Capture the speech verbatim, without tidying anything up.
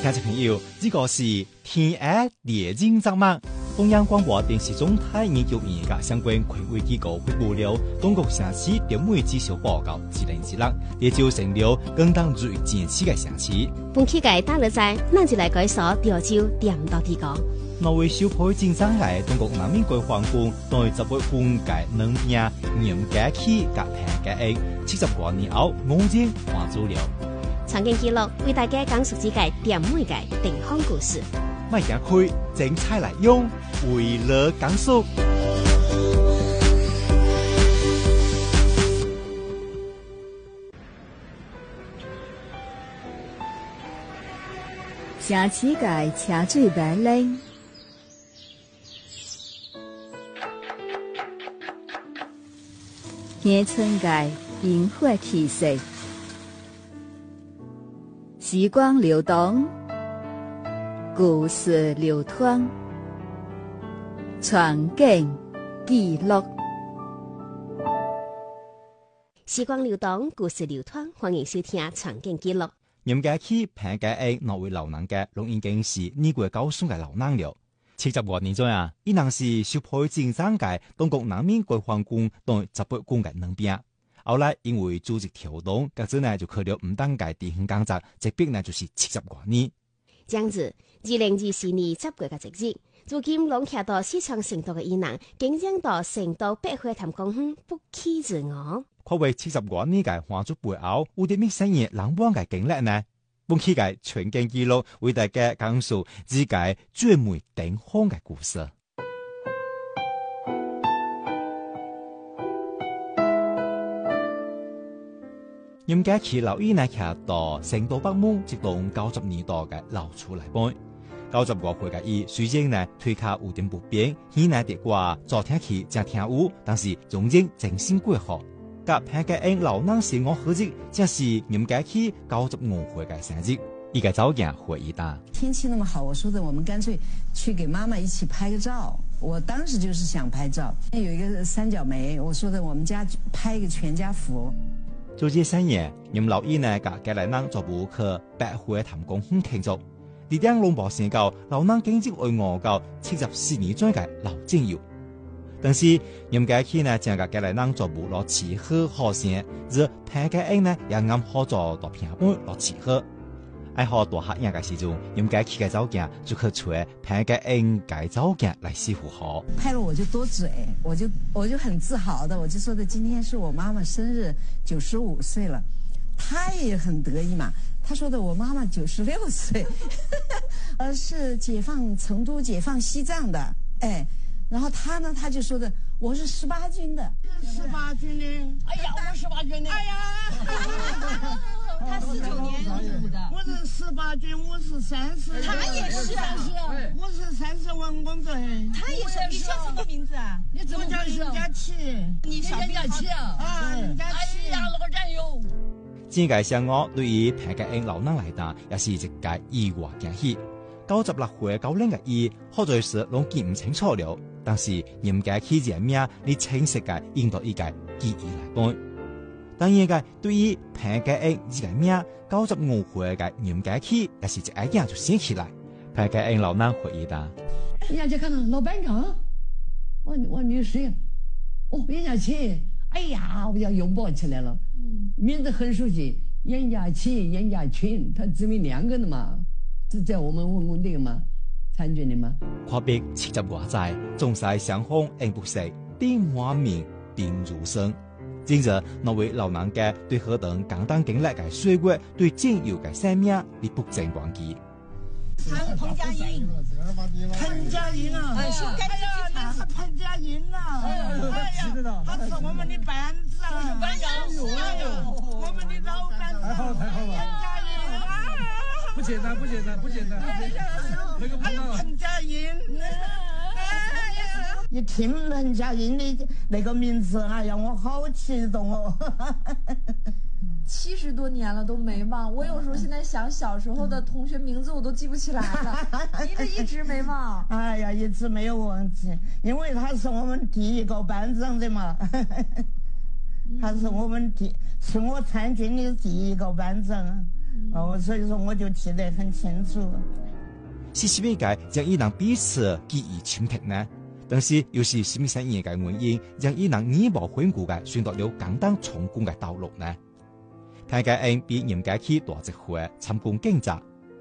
聽眾朋友，呢個是天愛列經節目，中央廣播電視總台研究院嘅相關權威機構發布了中國城市點位績效報告，二零一六，也就成了更當最前期嘅城市。 本期嘅打落在，咱就來介紹潮州點到地高。 挪威小配競爭嘅中國人民解放軍對十八軍嘅能兵嚴格起甲平嘅 A， 七十多年後五日還做了。 場景記錄為大家講述這個點位嘅地方故事。 賣行開，精彩來用，為了講述。 城市界車水馬龍，鄉村界煙火氣息，時光流動，故事流淌，場景記錄。 時光流動，故事流淌，歡迎收聽場景記錄。 嚴格起平嘅 A 挪威老人嘅錄音經是呢個高雄嘅老人了。七十多年前啊，伊能是小配戰爭嘅中國人民解放軍對十八軍嘅能兵。後來因為組織調動，各自呢就去了唔當嘅地方工作，直逼呢就是七十多年。 這樣子，二零二四年十月嘅即日，如今攏徛到四川成都嘅伊人，經常到成都百花潭公園不期而遇。 可謂七十多年嘅皇族背後，有啲咩新嘢難忘嘅經歷呢？本期嘅全景記錄為大家講述自己最美頂峰嘅故事。嚴格起老伊呢徛到成都北門，直到九十年代嘅老厝內邊。九十多歲嘅伊雖然呢腿腳有點不便，耳呢跌掛，早聽起正聽有，但是總之精神過好。甲平嘅因老人生活日子，正是嚴格起九十五歲嘅生日。一個早間回憶打。 天氣那麼好，我說的我們乾脆去給媽媽一起拍個照。我當時就是想拍照，有一個三角梅，我說的我們家拍一個全家福。 做這三年，嚴老伊呢甲家來人做部去百花潭公園慶祝。呢啲龍寶先教老人經濟為我教七十四年轉嘅老戰友。但是嚴格起呢，將個家來人做部落契合好先，而平嘅因呢也啱好做到平本落契合。愛好大客人嘅時陣，嚴格起嘅照鏡就去吹平嘅因嘅照鏡來師傅好。 拍了我就多嘴，我就我就很自豪的，我就說的今天是我媽媽生日九十五歲了，她也很得意嘛。她說的我媽媽九十六歲，呃是解放成都、解放西藏的，哎。然後他呢，他就說的我是十八軍的， 十八軍的，哎呀，我十八軍的，哎呀， 他四九年入伍的， 我是十八軍，我是三十， 他也是啊， 我是三十文工的， 他也是，你叫什麼名字啊？ 你怎麼叫嚴家琪？ 你小嚴家琪啊？ 啊，嚴家琪，哎呀，老戰友。 這個相我對於平嘅因老人來講，也是一個意外驚喜。九十六歲高齡嘅伊，好在是攏記唔清楚了。但是嚴格起人名，你清晰嘅應到一個記憶來講。當然嘅對於平嘅因呢個名，九十五歲嘅嚴格起，也是一個樣就醒起來。平嘅因老人回憶的。 人家就看到老班長，我我女婿，哦，嚴家琪，哎呀，我要擁抱起來了。嗯，名字很熟悉，嚴家琪、嚴家群，他姊妹兩個的嘛，是在我們文工隊嘛。參軍的嗎？ 跨別七十外載，總是相逢應不識，變花面變如生。今日那位老人家對何等簡單經歷嘅歲月，對戰友嘅生命，你不正忘記。 彭家英，彭家英啊！哎呀，那是彭家英啊！哎呀，他是我們的班長，班長，我們的老班長，彭家英啊！ 不簡單，不簡單，不簡單。那個彭家英，一聽彭家英的那個名字，哎呀，我好激動哦！ 七十多年了都沒忘，我有時候現在想小時候的同學名字我都記不起來了。你這一直沒忘？ 哎呀，一直沒有忘記，因為他是我們第一個班長的嘛。他是我們第，是我參軍的第一個班長。 哦，所以说我就记得很清楚。 是什麼解讓伊人彼此記憶深刻呢？但是又是什麼些嘢嘅原因，讓伊人義無反顧嘅選擇了簡單成功嘅道路呢？睇嘅人比嚴家去大集會參觀競賽。